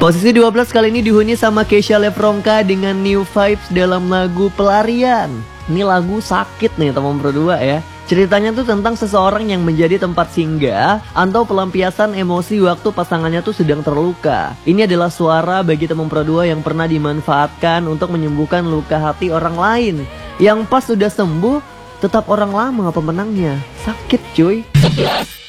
Posisi 12 kali ini dihuni sama Kesha Lefronka dengan New Vibes dalam lagu Pelarian. Ini lagu sakit nih teman berdua ya. Ceritanya tuh tentang seseorang yang menjadi tempat singgah atau pelampiasan emosi waktu pasangannya tuh sedang terluka. Ini adalah suara bagi teman berdua yang pernah dimanfaatkan untuk menyembuhkan luka hati orang lain. Yang pas sudah sembuh, tetap orang lama pemenangnya. Sakit cuy.